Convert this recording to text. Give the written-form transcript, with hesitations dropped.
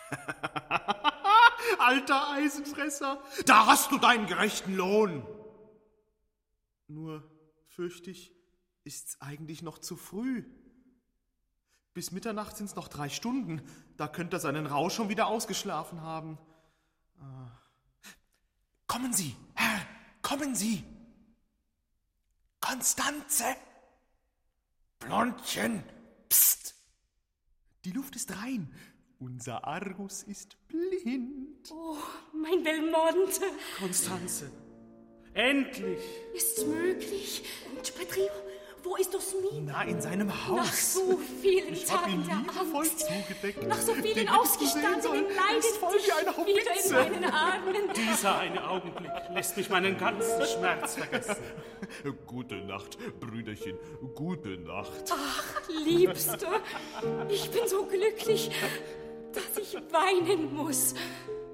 Alter Eisenfresser, da hast du deinen gerechten Lohn. Nur fürchte ich, ist's eigentlich noch zu früh. Bis Mitternacht sind's noch 3 Stunden. Da könnte er seinen Rausch schon wieder ausgeschlafen haben. Kommen Sie, Herr, kommen Sie. Konstanze! Blondchen, pst! Die Luft ist rein. Unser Argus ist blind. Oh, mein Belmonte. Konstanze. Endlich! Ist's möglich? Und Petrio, wo ist Osmin? Na, in seinem Haus. Nach so vielen Ich hab ihn Tagen der liebevoll Angst. zugedeckt. Nach so Den vielen hättest du sehen ausgestandenen sollen. Leiden Er ist voll wie eine dich wieder Haubitze. in meinen Armen. Dieser eine Augenblick lässt mich meinen ganzen Schmerz vergessen. Gute Nacht, Brüderchen, gute Nacht. Ach, Liebste, ich bin so glücklich, dass ich weinen muss.